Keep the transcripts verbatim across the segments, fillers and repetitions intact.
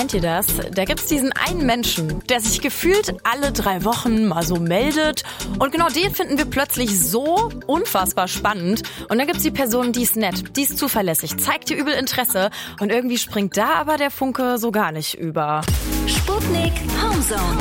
Kennt ihr das? Da gibt's diesen einen Menschen, der sich gefühlt alle drei Wochen mal so meldet. Und genau den finden wir plötzlich so unfassbar spannend. Und dann gibt's die Person, die ist nett, die ist zuverlässig, zeigt dir übel Interesse. Und irgendwie springt da aber der Funke so gar nicht über. Sputnik Homezone.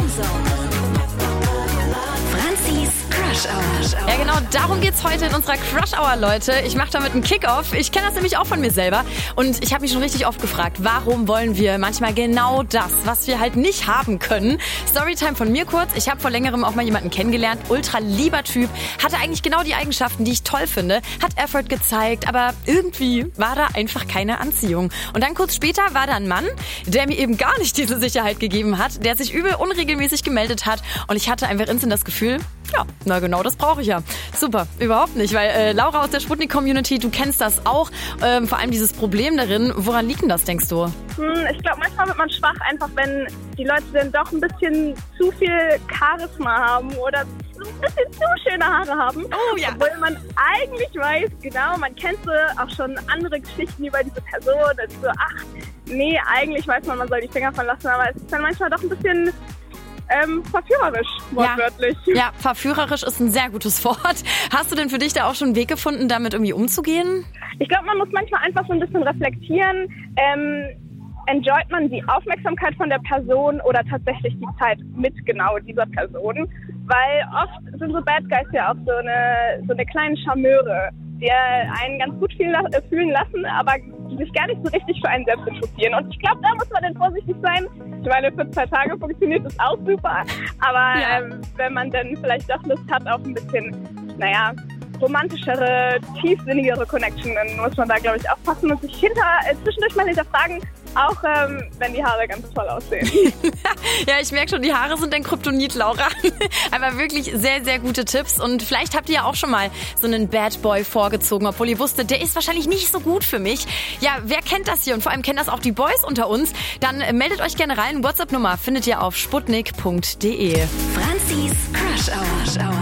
Franzis Crush Hour. Ja, genau, darum geht's heute in unserer Crush Hour, Leute. Ich mache damit einen Kick-Off. Ich kenne das nämlich auch von mir selber. Und ich habe mich schon richtig oft gefragt, warum wollen wir manchmal genau das, was wir halt nicht haben können? Storytime von mir kurz. Ich habe vor längerem auch mal jemanden kennengelernt. Ultra lieber Typ. Hatte eigentlich genau die Eigenschaften, die ich toll finde. Hat Effort gezeigt, aber irgendwie war da einfach keine Anziehung. Und dann kurz später war da ein Mann, der mir eben gar nicht diese Sicherheit gegeben hat, der sich übel unregelmäßig gemeldet hat. Und ich hatte einfach instant das Gefühl, ja, na genau, das brauche ich ja. Super, überhaupt nicht, weil äh, Laura aus der Sputnik-Community, du kennst das auch, ähm, vor allem dieses Problem darin. Woran liegt denn das, denkst du? Hm, ich glaube, manchmal wird man schwach, einfach wenn die Leute dann doch ein bisschen zu viel Charisma haben oder ein bisschen zu schöne Haare haben. Oh ja. Obwohl man eigentlich weiß, genau, man kennt so auch schon andere Geschichten über diese Person. Und so, ach, nee, eigentlich weiß man, man soll die Finger von lassen, aber es ist dann manchmal doch ein bisschen... Ähm, verführerisch, wortwörtlich. Ja, ja, verführerisch ist ein sehr gutes Wort. Hast du denn für dich da auch schon einen Weg gefunden, damit irgendwie umzugehen? Ich glaube, man muss manchmal einfach so ein bisschen reflektieren. Ähm, enjoyt man die Aufmerksamkeit von der Person oder tatsächlich die Zeit mit genau dieser Person? Weil oft sind so Bad Guys ja auch so eine, so eine kleine Charmeure, die einen ganz gut fühlen lassen, aber die sich gar nicht so richtig für einen selbst interessieren. Und ich glaube, da muss man dann vorsichtig sein. Ich meine, für zwei Tage funktioniert das auch super. Aber ja. ähm, wenn man dann vielleicht doch Lust hat auf ein bisschen, naja, romantischere, tiefsinnigere Connection, dann muss man da, glaube ich, aufpassen und sich hinter, äh, zwischendurch mal hinterfragen, auch ähm, wenn die Haare ganz toll aussehen. Ja, ich merke schon, die Haare sind dein Kryptonit, Laura. Aber wirklich sehr, sehr gute Tipps. Und vielleicht habt ihr ja auch schon mal so einen Bad Boy vorgezogen, obwohl ihr wusstet, der ist wahrscheinlich nicht so gut für mich. Ja, wer kennt das hier? Und vor allem kennen das auch die Boys unter uns. Dann meldet euch gerne rein. WhatsApp-Nummer findet ihr auf sputnik punkt de. Franzis Crush Hour.